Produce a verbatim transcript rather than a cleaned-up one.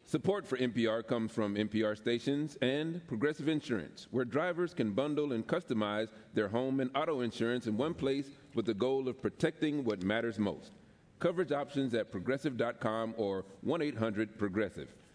Support for N P R comes from N P R stations and Progressive Insurance, where drivers can bundle and customize their home and auto insurance in one place with the goal of protecting what matters most. Coverage options at progressive dot com or one eight hundred progressive.